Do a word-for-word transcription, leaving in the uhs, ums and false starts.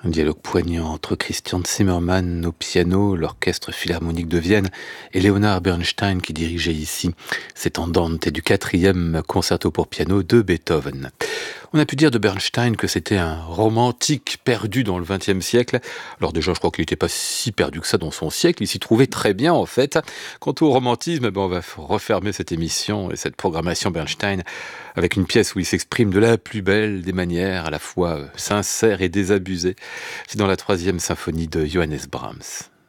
Un dialogue poignant entre Christian Zimmermann au piano, l'Orchestre Philharmonique de Vienne et Leonard Bernstein qui dirigeait ici cet andante du quatrième concerto pour piano de Beethoven. On a pu dire de Bernstein que c'était un romantique perdu dans le vingtième siècle. Alors déjà, je crois qu'il n'était pas si perdu que ça dans son siècle, il s'y trouvait très bien en fait. Quant au romantisme, ben on va refermer cette émission et cette programmation Bernstein avec une pièce où il s'exprime de la plus belle des manières, à la fois sincère et désabusée. C'est dans la troisième symphonie de Johannes Brahms.